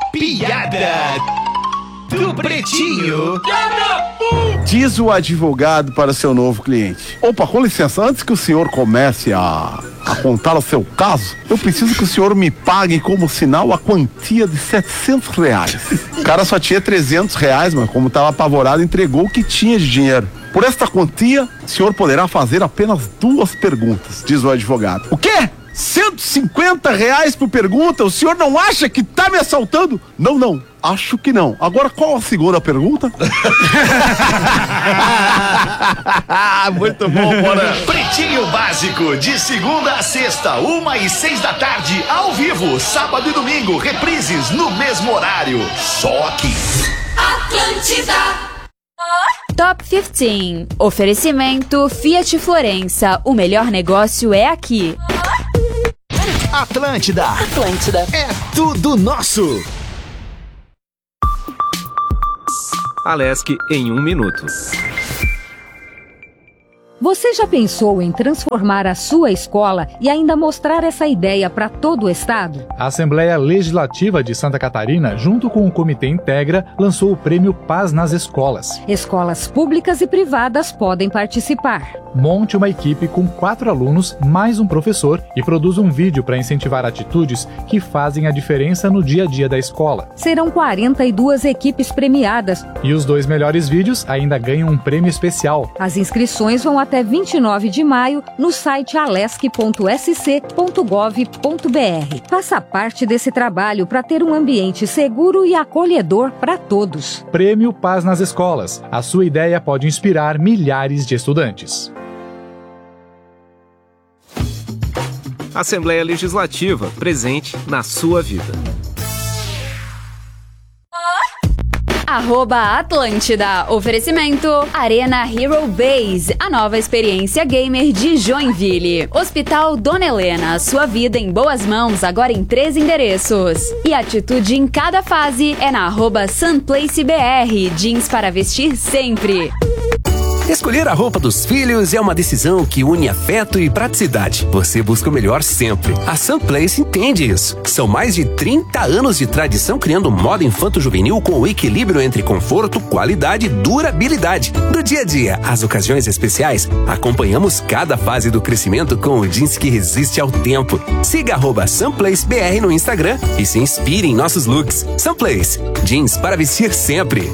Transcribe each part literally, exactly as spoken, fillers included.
Piada do Pretinho. Diz o advogado para seu novo cliente: opa, com licença, antes que o senhor comece a, a contar o seu caso, eu preciso que o senhor me pague como sinal a quantia de setecentos reais. O cara só tinha trezentos reais, mas como estava apavorado, entregou o que tinha de dinheiro. Por esta quantia, o senhor poderá fazer apenas duas perguntas, diz o advogado. O quê? cento e cinquenta reais por pergunta? O senhor não acha que tá me assaltando? Não, não, acho que não. Agora, qual a segunda pergunta? Muito bom, bora. Pretinho Básico, de segunda a sexta, uma e seis da tarde, ao vivo, sábado e domingo, reprises no mesmo horário. Só aqui. Atlântida. Top quinze. Oferecimento Fiat Florença. O melhor negócio é aqui. Atlântida. Atlântida. É tudo nosso. Alesc em um minuto. Você já pensou em transformar a sua escola e ainda mostrar essa ideia para todo o estado? A Assembleia Legislativa de Santa Catarina, junto com o Comitê Integra, lançou o Prêmio Paz nas Escolas. Escolas públicas e privadas podem participar. Monte uma equipe com quatro alunos, mais um professor, e produza um vídeo para incentivar atitudes que fazem a diferença no dia a dia da escola. Serão quarenta e duas equipes premiadas. E os dois melhores vídeos ainda ganham um prêmio especial. As inscrições vão até vinte e nove de maio no site alesc ponto s c ponto gov ponto b r. Faça parte desse trabalho para ter um ambiente seguro e acolhedor para todos. Prêmio Paz nas Escolas. A sua ideia pode inspirar milhares de estudantes. Assembleia Legislativa, presente na sua vida. Arroba Atlântida. Oferecimento Arena Hero Base, a nova experiência gamer de Joinville. Hospital Dona Helena, sua vida em boas mãos, agora em três endereços. E atitude em cada fase é na arroba SunPlaceBR, jeans para vestir sempre. Escolher a roupa dos filhos é uma decisão que une afeto e praticidade. Você busca o melhor sempre. A Sunplace entende isso. São mais de trinta anos de tradição criando moda infanto-juvenil com o equilíbrio entre conforto, qualidade e durabilidade. Do dia a dia às ocasiões especiais, acompanhamos cada fase do crescimento com o jeans que resiste ao tempo. Siga arroba SunPlaceBR no Instagram e se inspire em nossos looks. Sunplace, jeans para vestir sempre.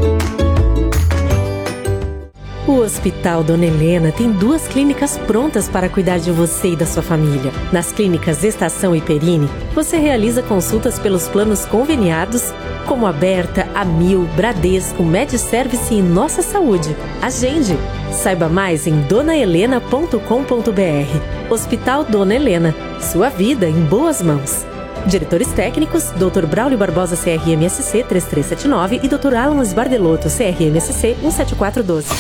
O Hospital Dona Helena tem duas clínicas prontas para cuidar de você e da sua família. Nas clínicas Estação e Perini, você realiza consultas pelos planos conveniados, como Aberta, Amil, Bradesco, MedService e Nossa Saúde. Agende! Saiba mais em dona helena ponto com ponto b r. Hospital Dona Helena, sua vida em boas mãos. Diretores técnicos, doutor Braulio Barbosa, C R M S C três três sete nove e doutor Alan Esbardelotto, C R M S C um sete quatro um dois.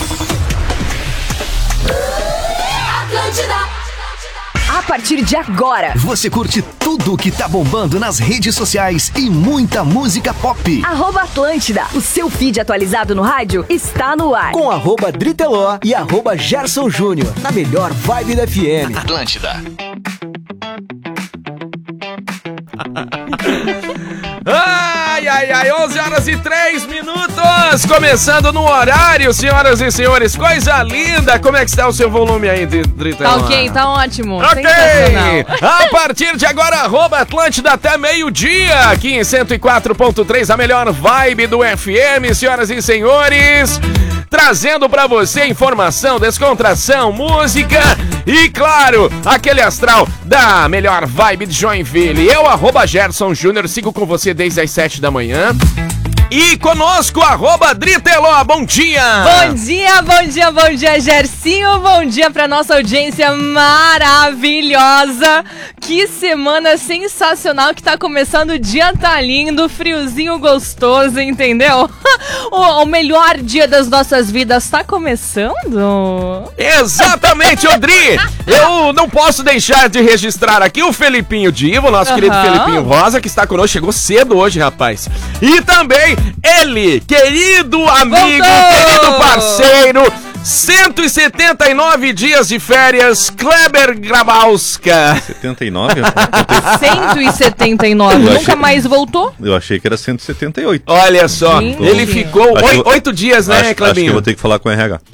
A partir de agora, você curte tudo o que tá bombando nas redes sociais e muita música pop. arroba Atlântida, o seu feed atualizado no rádio está no ar. Com arroba Driteló e arroba Gerson Júnior, na melhor vibe da F M. Atlântida. Ai, ai, ai, onze horas e três minutos, começando no horário, senhoras e senhores, coisa linda. Como é que está o seu volume aí, Driteló? Tá ok, tá ótimo. Ok, a partir de agora, arroba Atlântida até meio-dia, aqui em cento e quatro ponto três, a melhor vibe do F M, senhoras e senhores, trazendo pra você informação, descontração, música e, claro, aquele astral da melhor vibe de Joinville. Eu, arroba Gerson Júnior, sigo com você desde as sete da manhã. E conosco, arroba Driteló, bom dia! Bom dia, bom dia, bom dia, Gercinho, bom dia pra nossa audiência maravilhosa. Que semana sensacional que tá começando, o dia tá lindo, friozinho gostoso, entendeu? o, o melhor dia das nossas vidas tá começando. Exatamente, Odri! Eu não posso deixar de registrar aqui o Felipinho Divo, nosso uhum. querido Felipinho Rosa, que está conosco, chegou cedo hoje, rapaz. E também ele, querido amigo, Voltou! querido parceiro, cento e setenta e nove dias de férias, Kleber Grabowska. setenta e nove? cento e setenta e nove. Nunca achei... mais voltou? Eu achei que era cento e setenta e oito. Olha só, Gente. ele ficou oito dias, né, acho, Clebinho? Acho que eu vou ter que falar com o R H.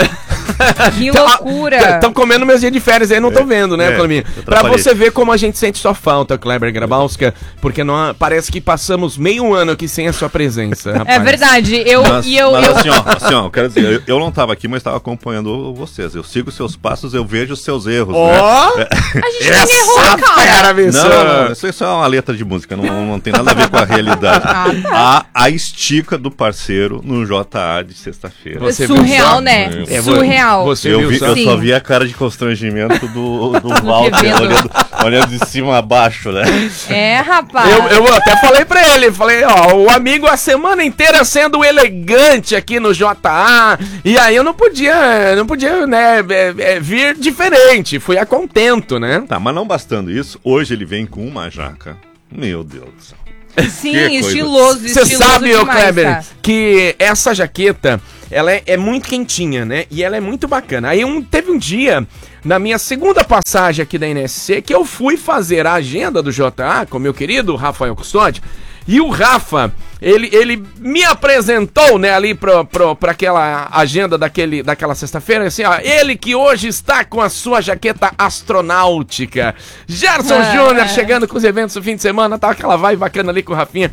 Que loucura! Estão comendo meus dias de férias aí, não estão é, vendo, né, é, Clebinho? Pra você ver como a gente sente sua falta, Kleber Grabowska, porque não, parece que passamos meio ano aqui sem a sua presença, rapaz. É verdade, eu... Mas, e eu, mas eu... assim, ó, assim, ó, eu quero dizer, eu, eu não estava aqui, mas estava acompanhando vocês. Eu sigo seus passos, eu vejo os seus erros, oh, né? A gente não errou, cara! Não, não, não, isso, isso é uma letra de música, não, não tem nada a ver com a realidade. a, a estica do parceiro no J A de sexta-feira. Surreal, né? É, Surreal. Você eu, vi, eu só vi a cara de constrangimento do, do Walter olhando, olhando de cima a baixo, né? É, rapaz. Eu, eu até falei pra ele, falei, ó, o amigo a semana inteira sendo elegante aqui no J A, e aí eu não podia, não podia, né, é, é, vir diferente, fui a contento, né? Tá, mas não bastando isso, hoje ele vem com uma jaca. Meu Deus do céu. Sim, estiloso, Você sabe, ô Kleber, tá? que essa jaqueta, ela é, é muito quentinha, né? E ela é muito bacana. Aí um, teve um dia, na minha segunda passagem aqui da N S C, que eu fui fazer a agenda do J A com meu querido Rafael Custódio. E o Rafa, ele, ele me apresentou, né, ali pra, pra, pra aquela agenda daquele, daquela sexta-feira, assim, ó, ele que hoje está com a sua jaqueta astronáutica. Gerson ah, Júnior é. chegando com os eventos do fim de semana, tá aquela vibe bacana ali com o Rafinha.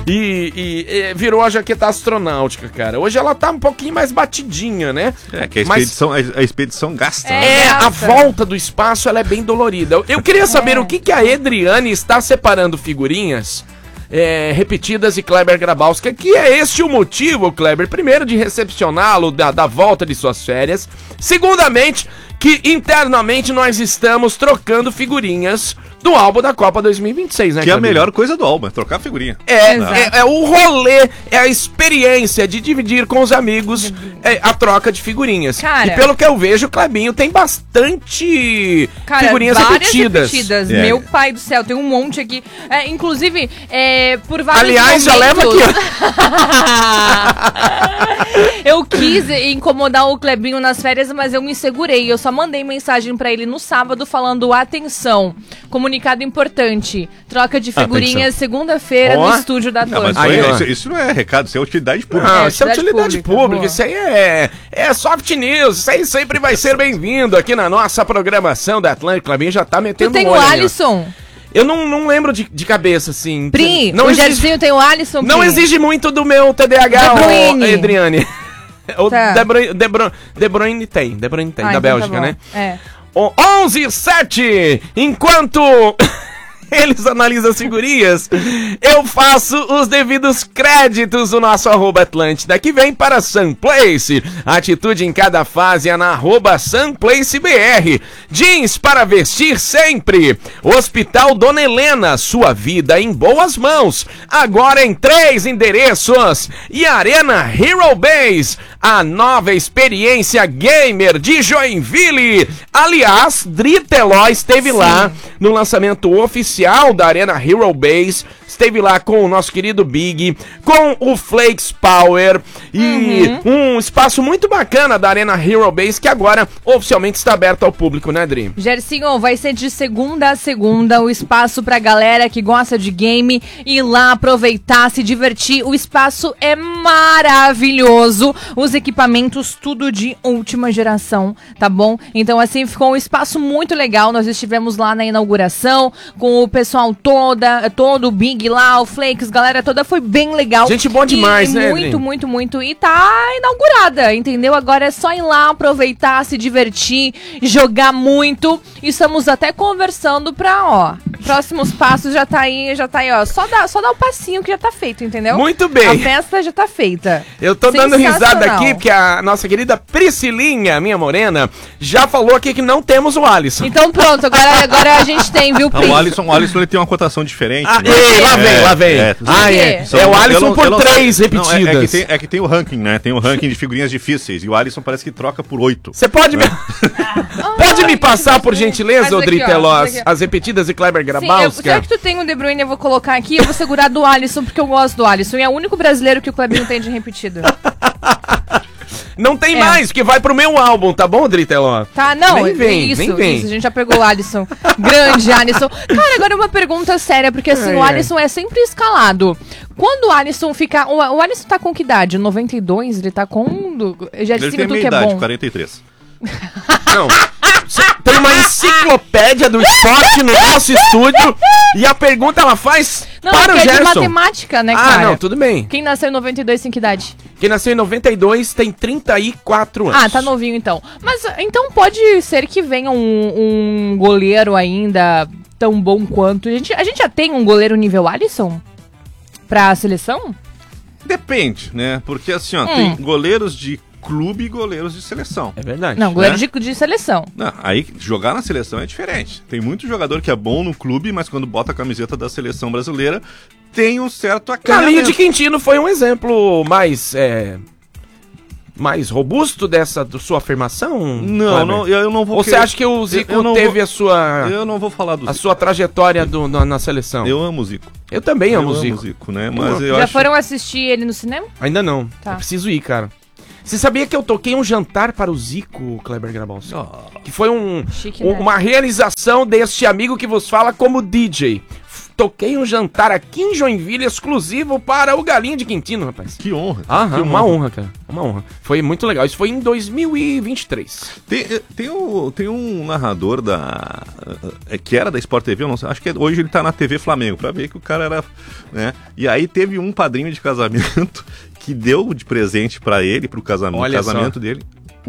E, e, e virou a jaqueta astronáutica, cara. Hoje ela tá um pouquinho mais batidinha, né? É, que a expedição, Mas, a, a expedição gasta. É, né? é, a volta do espaço, ela é bem dolorida. Eu, eu queria saber é. o que, que a Adriane está separando figurinhas É, repetidas de Kleber Grabowska, que é este o motivo, Kleber, primeiro de recepcioná-lo da, da volta de suas férias, segundamente, que internamente nós estamos trocando figurinhas do álbum da Copa dois mil e vinte e seis, né, Que Kleber? É a melhor coisa do álbum, é trocar figurinha. É, é, é o rolê, é a experiência de dividir com os amigos é, a troca de figurinhas. Cara, e pelo que eu vejo, o Clebinho tem bastante cara, figurinhas repetidas. repetidas. É. Meu pai do céu, tem um monte aqui. É, inclusive, é, por vários Aliás, momentos... já leva aqui, ó. Eu quis incomodar o Clebinho nas férias, mas eu me segurei. Eu só mandei mensagem pra ele no sábado falando: atenção, comunicado importante, troca de figurinhas segunda-feira oh. no estúdio da Atlântida. Mas aí, isso, isso não é recado, isso é utilidade pública. Não, é, isso é utilidade pública, pública. Isso aí é, é soft news, isso aí sempre vai ser bem-vindo aqui na nossa programação da Atlântida. Clebinho já tá metendo Tu tem um o Alisson? Eu não, não lembro de, de cabeça, assim. Pri, não o exige, Gersinho tem o Alisson, Pri. Não exige muito do meu T D A H, ô, Adriane. O tá. De, Bruyne, De, Bruyne, De Bruyne tem, De Bruyne tem, ah, da então Bélgica, tá né? É. O onze e sete, enquanto eles analisam as figurinhas, eu faço os devidos créditos do nosso arroba Atlântida, que vem para Sunplace. Atitude em cada fase é na arroba SunplaceBR. Jeans para vestir sempre. Hospital Dona Helena, sua vida em boas mãos. Agora em três endereços. E Arena Hero Base, a nova experiência gamer de Joinville. Aliás, Driteló esteve Sim. lá no lançamento oficial da Arena Hero Base, esteve lá com o nosso querido Big, com o Flakes Power e uhum. um espaço muito bacana da Arena Hero Base que agora oficialmente está aberto ao público, né, Dri? Gersinho, vai ser de segunda a segunda o espaço pra galera que gosta de game ir lá aproveitar, se divertir. O espaço é maravilhoso, os equipamentos tudo de última geração, tá bom? Então assim, ficou um espaço muito legal. Nós estivemos lá na inauguração com o pessoal toda, todo o Big lá, o Flakes, galera toda, foi bem legal. Gente boa demais, e, né? Muito, muito, muito, muito. E tá inaugurada, entendeu? Agora é só ir lá, aproveitar, se divertir, jogar muito. E estamos até conversando pra, ó, próximos passos já tá aí, já tá aí, ó. Só dá, só dá o passinho que já tá feito, entendeu? Muito bem. A festa já tá feita. Eu tô dando risada aqui, porque a nossa querida Priscilinha, minha morena, já falou aqui que não temos o Alisson. Então pronto, agora, agora a gente tem, viu, Pri? O Alisson, o Alisson ele tem uma cotação diferente. Ah, né? Ei, lá vem, é, lá vem. É, ah, é. É o Alisson não, por não, três não, repetidas. Não, é, é, que tem, é que tem o ranking, né? Tem o ranking de figurinhas difíceis. E o Alisson parece que troca por oito. Você pode né? me... pode me passar, por gentileza, Odriteló, as, as repetidas de Kleber Grabowska? Será que tu tem o De Bruyne? Eu vou colocar aqui. Eu vou segurar do Alisson, porque eu gosto do Alisson. E é o único brasileiro que o Clebinho tem de repetido. Não tem É. mais, que vai pro meu álbum, tá bom, Driteló? Tá, não, Nem vem, isso, nem vem. isso, a gente já pegou o Alisson. Grande Alisson. Cara, agora uma pergunta séria, porque assim, Ai, o ai. Alisson é sempre escalado. Quando o Alisson fica... O, o Alisson tá com que idade? noventa e dois? Ele tá com... do- Já Ele disse tem tudo meia que é idade, bom. quarenta e três. Não. Cê tem uma enciclopédia do esporte no nosso estúdio e a pergunta ela faz Não, para o é que é de Gerson. matemática, né, Ah, cara? não, tudo bem. Quem nasceu em noventa e dois tem que idade? Quem nasceu em noventa e dois tem trinta e quatro anos. Ah, tá novinho então. Mas então pode ser que venha um, um goleiro ainda tão bom quanto. A gente, a gente já tem um goleiro nível Alisson pra seleção? Depende, né? Porque assim, ó, Hum. tem goleiros de clube e goleiros de seleção. É verdade. Não, goleiro né? de, de seleção. Não, aí jogar na seleção é diferente. Tem muito jogador que é bom no clube, mas quando bota a camiseta da seleção brasileira, tem um certo Galinho acanhamento. de Quintino foi um exemplo mais é, mais robusto dessa do sua afirmação? Não, Kleber? não, eu não vou Ou você querer- acha que o Zico eu não teve vou- a sua Eu não vou falar do a Zico. sua trajetória do, na, na seleção? Eu amo o Zico. Eu também Eu amo o amo Zico. o Zico, né? Mas eu Já acho... foram assistir ele no cinema? Ainda não. Tá. Eu preciso ir, cara. Você sabia que eu toquei um jantar para o Zico, Kleber Grabowski? Ah. Que foi um, Chique, um- né? uma realização deste amigo que vos fala como D J. F- Toquei um jantar aqui em Joinville exclusivo para o Galinho de Quintino, rapaz. Que honra. Aham, que uma honra, cara. Uma honra. Foi muito legal. Isso foi em dois mil e vinte e três. Tem, tem, o, tem um narrador da. é, que era da Sport T V, eu não sei, acho que é- hoje ele tá na T V Flamengo, pra ver que o cara era. Né? E aí teve um padrinho de casamento que deu de presente pra ele, pro casamento, Olha casamento só. dele,